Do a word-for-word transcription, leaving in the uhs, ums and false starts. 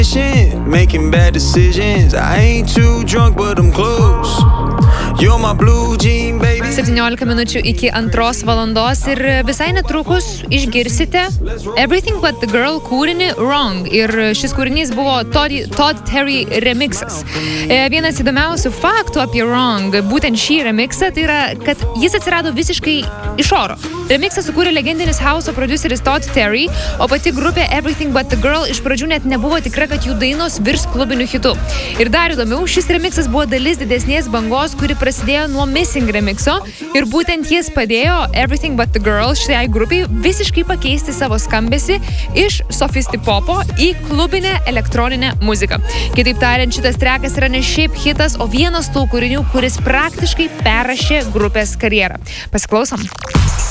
Making bad decisions. I ain't too drunk, but I'm close. You're my blue jean, baby. septyniolika minučių iki antros valandos ir visai netrukus išgirsite Everything But The Girl kūrinį Wrong. Ir šis kūrinys buvo Todd, Todd Terry remixas. Vienas įdomiausių faktų apie Wrong, būtent šį remixą, tai yra, kad jis atsirado visiškai iš oro. Remixą sukūrė legendinis house produceris Todd Terry, o pati grupė Everything But The Girl iš pradžių net nebuvo tikra, kad jų dainos virs klubiniu hitu. Ir dar įdomiau, šis remixas buvo dalis didesnės bangos, kuri prasidėjo nuo Missing remixo ir būtent jis padėjo Everything But The Girl šiai grupiai visiškai pakeisti savo skambesį iš sofistipopo į klubinę elektroninę muziką. Kitaip tariant, šitas trekas yra ne šiaip hitas, o vienas tų kūrinių, kuris praktiškai perrašė grupės karjerą. Pasiklausom.